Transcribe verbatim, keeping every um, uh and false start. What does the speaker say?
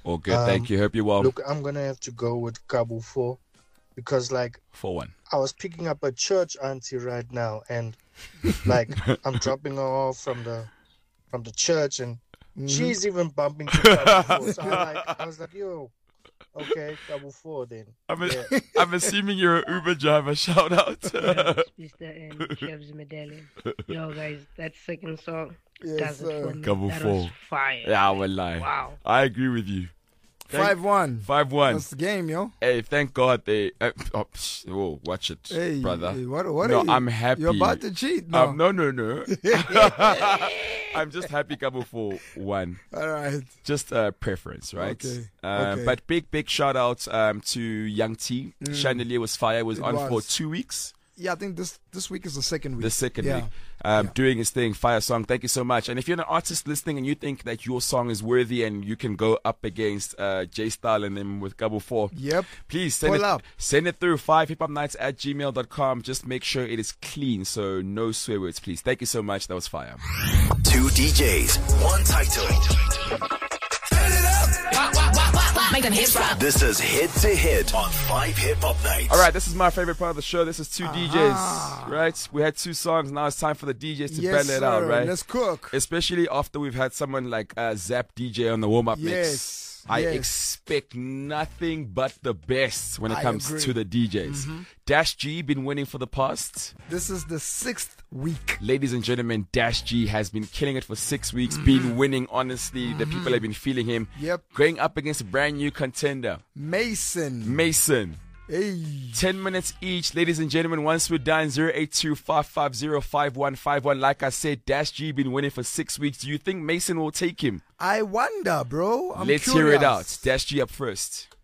All good, um, thank you. Hope you're well. Look, I'm gonna have to go with Kabu four because, like, four one. I was picking up a church auntie right now, and like I'm dropping her off from the from the church, and mm-hmm. she's even bumping to Kabu four. So I like, I was like, yo. Okay, Kabu four then. I'm, a, yeah. I'm assuming you're an Uber driver. Shout out. Mister and Chef's Medallion. Yo, guys, that second song yes, does it for me. Kabu that four. was fire. Yeah, I will lie. Wow. I agree with you. five one. five one. That's the game, yo. Hey, thank God they... Uh, oh, oh, watch it, hey, brother. Hey, what, what no, are you? I'm happy. You're about to cheat now. Um, no, no, no. I'm just happy Kabu for one. All right. Just a preference, right? Okay. Um, okay. But big, big shout out um, to Young T. Mm. Chandelier was fire. Was it on was. for two weeks. Yeah, I think this this week is the second week. The second yeah. week. Um, yeah. Doing his thing. Fire song. Thank you so much. And if you're an artist listening and you think that your song is worthy and you can go up against uh, J Style and them with Kabu four, yep. please send Pull it, up. send it through five hip hop nights at gmail dot com. Just make sure it is clean. So no swear words, please. Thank you so much. That was fire. Two D Js, one title. Make them hits drop. This is Hit to Hit on five Hip Hop Nights. All right, this is my favorite part of the show. This is two uh-huh. D Js, right? We had two songs. Now it's time for the D Js to yes, bend it out, right? Let's cook. Especially after we've had someone like uh, Zap D J on the warm-up yes. mix. I yes. expect nothing but the best when it I comes agree. to the D Js. Mm-hmm. Dash G been winning for the past. This is the sixth week. Ladies and gentlemen, Dash G has been killing it for six weeks, mm-hmm. been winning, honestly. Mm-hmm. The people have been feeling him. Yep. Going up against a brand new contender. Mason. Mason. Hey. Ten minutes each, ladies and gentlemen. Once we're done, zero eight two, five five zero, five one five one. Like I said, Dash G been winning for six weeks. Do you think Mason will take him? I wonder, bro. I'm Let's curious. hear it out. Dash G up first.